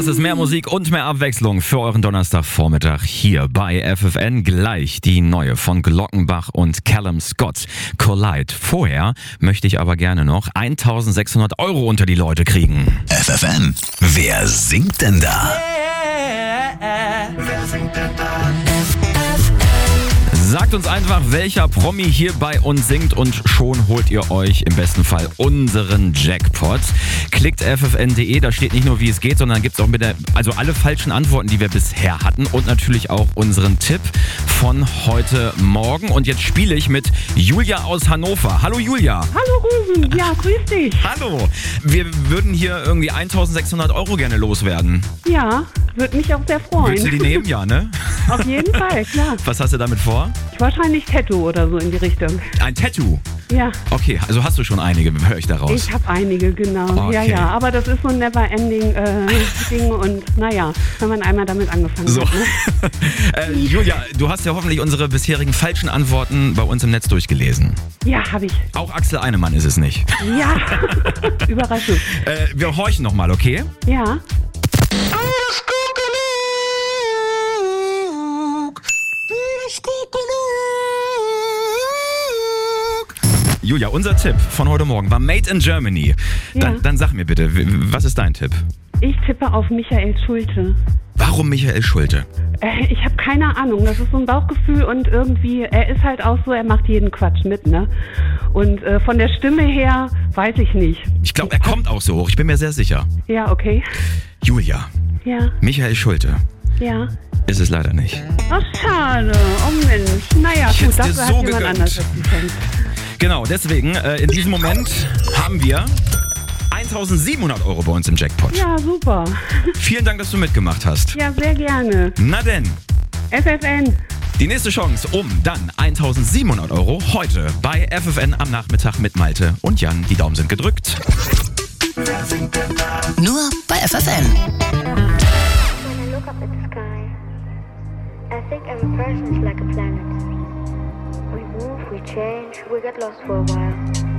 ist mehr Musik und mehr Abwechslung für euren Donnerstagvormittag hier bei FFN. Gleich die neue von Glockenbach und Callum Scott, Collide. Vorher möchte ich aber gerne noch 1.600 € unter die Leute kriegen. FFN, wer singt denn da? Wer singt denn da? Sagt uns einfach, welcher Promi hier bei uns singt und schon holt ihr euch im besten Fall unseren Jackpot. Klickt ffn.de, da steht nicht nur, wie es geht, sondern gibt es auch alle falschen Antworten, die wir bisher hatten und natürlich auch unseren Tipp von heute Morgen. Und jetzt spiele ich mit Julia aus Hannover. Hallo Julia. Hallo Ruben, ja, grüß dich. Hallo. Wir würden hier irgendwie 1.600 € gerne loswerden. Ja, würde mich auch sehr freuen. Willst du die nehmen? Ja, ne? Auf jeden Fall, klar. Was hast du damit vor? Wahrscheinlich Tattoo oder so in die Richtung. Ein Tattoo? Ja. Okay, also hast du schon einige, höre ich daraus. Ich habe einige, genau. Okay. Ja, aber das ist so ein never-ending Ding und naja, wenn man einmal damit angefangen So. hat. Ne? Julia, du hast ja hoffentlich unsere bisherigen falschen Antworten bei uns im Netz durchgelesen. Ja, habe ich. Auch Axel Einemann ist es nicht. Ja, Überraschung. Wir horchen nochmal, okay? Ja. Julia, unser Tipp von heute Morgen war Made in Germany. Ja. Dann sag mir bitte, was ist dein Tipp? Ich tippe auf Michael Schulte. Warum Michael Schulte? Ich habe keine Ahnung, das ist so ein Bauchgefühl und irgendwie, er ist halt auch so, er macht jeden Quatsch mit, ne? Und von der Stimme her, weiß ich nicht. Ich glaube, er kommt auch so hoch, ich bin mir sehr sicher. Ja, okay. Julia, Ja, Michael Schulte ja. ist es leider nicht. Ach, schade. Oh Mensch. Naja, Ich gut, hätt's dir dafür so hat jemand gegönnt. anders das gekannt. Genau, deswegen, in diesem Moment haben wir 1.700 € bei uns im Jackpot. Ja, super. Vielen Dank, dass du mitgemacht hast. Ja, sehr gerne. Na denn, FFN. die nächste Chance um dann 1.700 € heute bei FFN am Nachmittag mit Malte und Jan. Die Daumen sind gedrückt. Wer singt denn da? Nur bei FFN. When I look up at the sky, I think every person is like a planet. We move, we change, we get lost for a while.